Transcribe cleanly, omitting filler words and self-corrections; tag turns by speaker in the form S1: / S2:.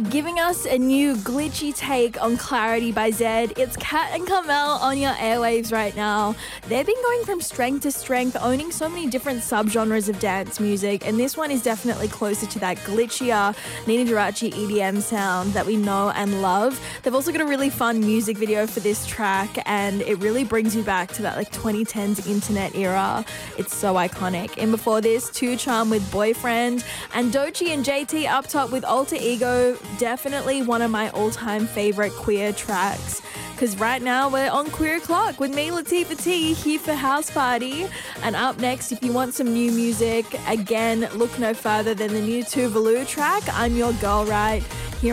S1: Giving us a new glitchy take on Clarity by Zed. It's Kat and Carmel on your airwaves right now. They've been going from strength to strength, owning so many different subgenres of dance music, and this one is definitely closer to that glitchier Nina Geraci EDM sound that we know and love. They've also got a really fun music video for this track, and it really brings you back to that 2010s internet era. It's so iconic. And before this, Two Charm with Boyfriend, and Doechii and JT up top with Alter Ego. Definitely one of my all-time favorite queer tracks, because right now we're on Queer O'Clock with me, Latifah T, here for House Party. And up next, if you want some new music, again, look no further than the new Tuvalu track, I'm Your Girl Right.